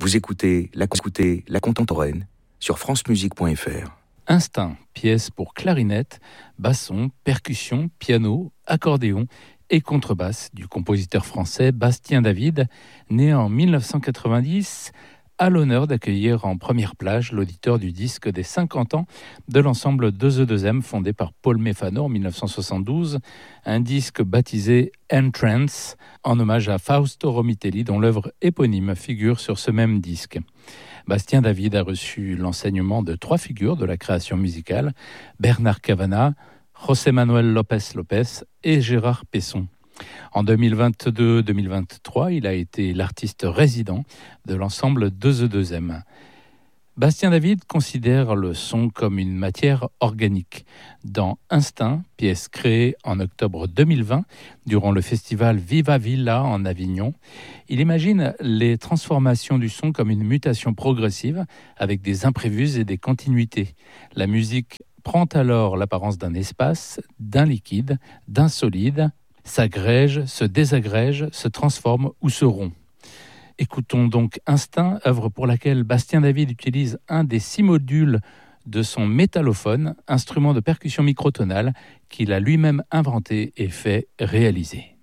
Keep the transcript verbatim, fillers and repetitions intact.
Vous écoutez La, écoutez la Contemporaine sur francemusique point f r. Instinct, pièce pour clarinette, basson, percussion, piano, accordéon et contrebasse du compositeur français Bastien David, né en dix-neuf cent quatre-vingt-dix, a l'honneur d'accueillir en première plage l'auditeur du disque des cinquante ans de l'ensemble deux E deux M fondé par Paul Mefano en dix-neuf cent soixante-douze, un disque baptisé Entrance en hommage à Fausto Romitelli dont l'œuvre éponyme figure sur ce même disque. Bastien David a reçu l'enseignement de trois figures de la création musicale, Bernard Cavana, José Manuel López López et Gérard Pesson. En deux mille vingt-deux deux mille vingt-trois, il a été l'artiste résident de l'ensemble deux E deux M. Bastien David considère le son comme une matière organique. Dans Instinct, pièce créée en octobre deux mille vingt durant le festival Viva Villa en Avignon, il imagine les transformations du son comme une mutation progressive avec des imprévus et des continuités. La musique prend alors l'apparence d'un espace, d'un liquide, d'un solide, s'agrège, se désagrège, se transforme ou se rompt. Écoutons donc Instinct, œuvre pour laquelle Bastien David utilise un des six modules de son métallophone, instrument de percussion microtonale qu'il a lui-même inventé et fait réaliser.